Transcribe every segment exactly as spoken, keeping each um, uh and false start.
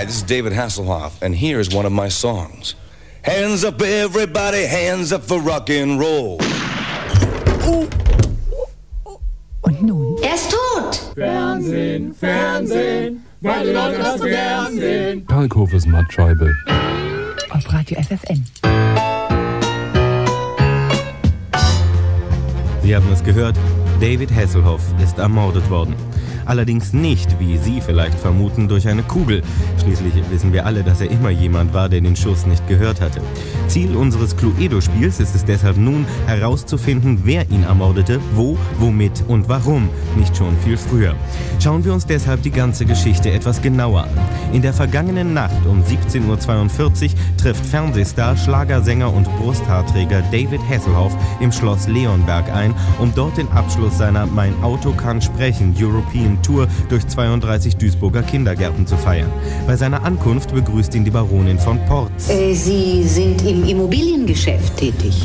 Hi, this is David Hasselhoff, and here's one of my songs. Hands up everybody, hands up for rock'n'roll. Und nun? Er ist tot! Fernsehen, Fernsehen, weil die Leute das so gern sehen. Kalkhofes Mattscheibe. Auf Radio F F N. Sie haben es gehört, David Hasselhoff ist ermordet worden. Allerdings nicht, wie Sie vielleicht vermuten, durch eine Kugel. Schließlich wissen wir alle, dass er immer jemand war, der den Schuss nicht gehört hatte. Ziel unseres Cluedo-Spiels ist es deshalb nun, herauszufinden, wer ihn ermordete, wo, womit und warum, nicht schon viel früher. Schauen wir uns deshalb die ganze Geschichte etwas genauer an. In der vergangenen Nacht um siebzehn Uhr zweiundvierzig trifft Fernsehstar, Schlagersänger und Brusthaarträger David Hasselhoff im Schloss Leonberg ein, um dort den Abschluss seiner Mein Auto kann sprechen European Tour durch zweiunddreißig Duisburger Kindergärten zu feiern. Bei seiner Ankunft begrüßt ihn die Baronin von Porz. Äh, Sie sind im Immobiliengeschäft tätig.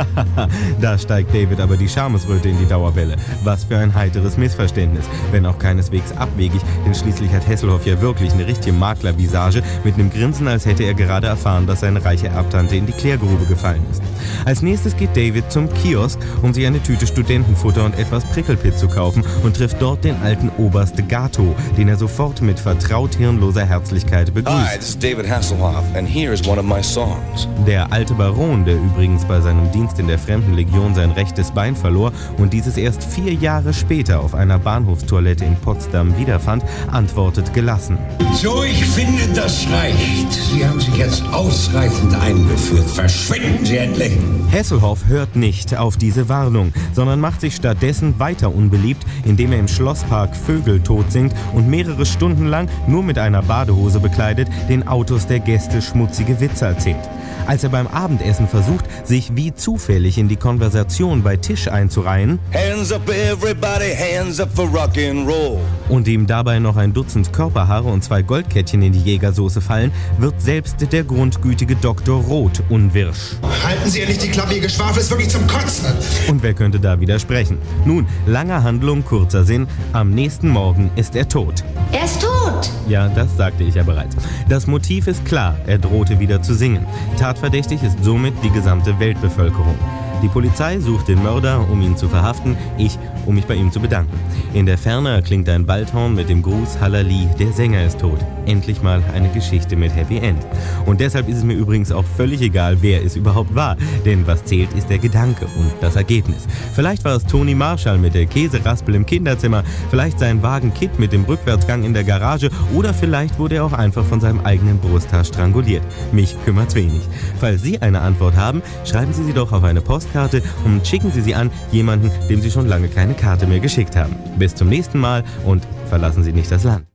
Da steigt David aber die Schamesröte in die Dauerwelle. Was für ein heiteres Missverständnis, wenn auch keineswegs abwegig, denn schließlich hat Hasselhoff ja wirklich eine richtige Maklervisage mit einem Grinsen, als hätte er gerade erfahren, dass seine reiche Erbtante in die Klärgrube gefallen ist. Als nächstes geht David zum Kiosk, um sich eine Tüte Studentenfutter und etwas Prickelpit zu kaufen und trifft dort den alten Oberst Gato, den er sofort mit vertraut hirnloser Herzlichkeit begrüßt. Hi, this is David Hasselhoff, and here's one of my songs. Der alte Baron, der übrigens bei seinem Dienst in der Fremdenlegion sein rechtes Bein verlor und dieses erst vier Jahre später auf einer Bahnhofstoilette in Potsdam wiederfand, antwortet gelassen. So, ich finde, das reicht. Sie haben sich jetzt ausreichend eingeführt. Verschwinden Sie endlich! Hasselhoff hört nicht auf diese Warnung, sondern macht sich stattdessen weiter unbeliebt, indem er im Schlosspark Vögel tot singt und mehrere Stunden lang nur mit einer Badehose bekleidet den Autos der Gäste schmutzige Witze erzählt. Als er beim Abendessen versucht, sich wie zufällig in die Konversation bei Tisch einzureihen Hands up everybody, hands up for rock'n'roll. und ihm dabei noch ein Dutzend Körperhaare und zwei Goldkettchen in die Jägersoße fallen, wird selbst der grundgütige Doktor Roth unwirsch. Halten Sie endlich die Klappe, Ihr Geschwafel ist wirklich zum Kotzen. Und wer könnte da widersprechen? Nun, lange Handlung, kurzer Sinn, am nächsten Morgen ist er tot. Er ist tot! Ja, das sagte ich ja bereits. Das Motiv ist klar, er drohte wieder zu singen. Tatverdächtig ist somit die gesamte Weltbevölkerung. Die Polizei sucht den Mörder, um ihn zu verhaften, ich, um mich bei ihm zu bedanken. In der Ferne erklingt ein Waldhorn mit dem Gruß Hallali, der Sänger ist tot. Endlich mal eine Geschichte mit Happy End. Und deshalb ist es mir übrigens auch völlig egal, wer es überhaupt war. Denn was zählt, ist der Gedanke und das Ergebnis. Vielleicht war es Toni Marshall mit der Käseraspel im Kinderzimmer, vielleicht sein Wagen Kit mit dem Rückwärtsgang in der Garage oder vielleicht wurde er auch einfach von seinem eigenen Brusthaar stranguliert. Mich kümmert's wenig. Falls Sie eine Antwort haben, schreiben Sie sie doch auf eine Postkarte und schicken Sie sie an jemanden, dem Sie schon lange keine Karte mehr geschickt haben. Bis zum nächsten Mal und verlassen Sie nicht das Land.